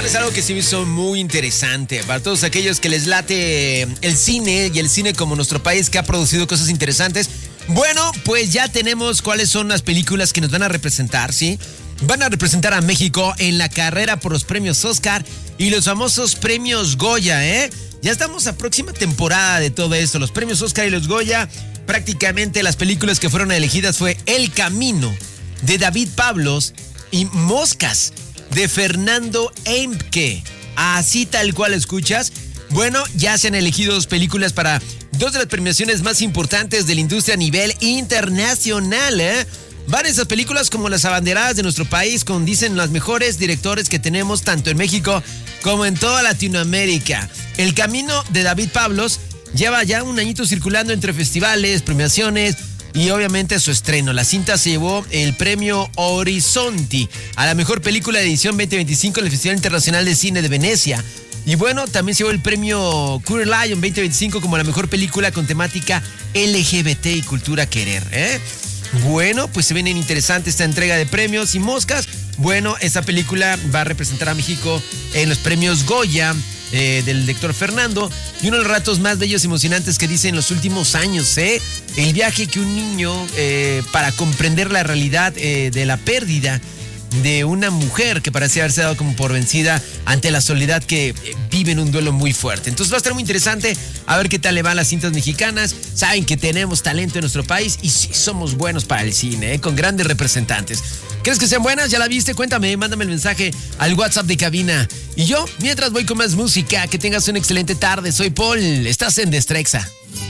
platicarles algo que sí me hizo muy interesante. Para todos aquellos que les late el cine y el cine como nuestro país que ha producido cosas interesantes. Bueno, pues ya tenemos cuáles son las películas que nos van a representar, ¿sí? Van a representar a México en la carrera por los premios Oscar y los famosos premios Goya, ¿eh? Ya estamos a próxima temporada de todo esto. Los premios Oscar y los Goya, prácticamente las películas que fueron elegidas fue El Camino, de David Pablos, y Moscas, de Fernando Emke. Así tal cual escuchas. Bueno, ya se han elegido dos películas para dos de las premiaciones más importantes de la industria a nivel internacional, ¿eh? Van esas películas como las abanderadas de nuestro país, con, dicen, los mejores directores que tenemos tanto en México como en toda Latinoamérica. El Camino, de David Pablos, lleva ya un añito circulando entre festivales, premiaciones y obviamente su estreno. La cinta se llevó el premio Horizonti a la mejor película de edición 2025 en el Festival Internacional de Cine de Venecia. Y bueno, también se llevó el premio Coeur Lion 2025 como la mejor película con temática LGBT y cultura querer, ¿eh? Bueno, pues se viene interesante esta entrega de premios. Y Moscas, bueno, esta película va a representar a México en los premios Goya del director Fernando. Y uno de los ratos más bellos y emocionantes que dice en los últimos años, el viaje que un niño, para comprender la realidad de la pérdida de una mujer que parecía haberse dado como por vencida ante la soledad, que vive en un duelo muy fuerte. Entonces va a estar muy interesante a ver qué tal le van las cintas mexicanas. Saben que tenemos talento en nuestro país y sí somos buenos para el cine, con grandes representantes. ¿Crees que sean buenas? ¿Ya la viste? Cuéntame, mándame el mensaje al WhatsApp de cabina. Y yo, mientras voy con más música, que tengas una excelente tarde. Soy Paul, estás en Destrexa.